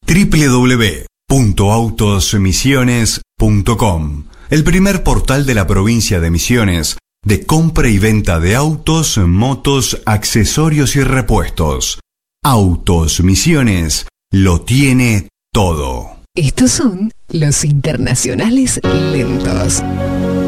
www.autosmisiones.com, el primer portal de la provincia de Misiones de compra y venta de autos, motos, accesorios y repuestos. Autos Misiones lo tiene todo. Estos son los internacionales lentos.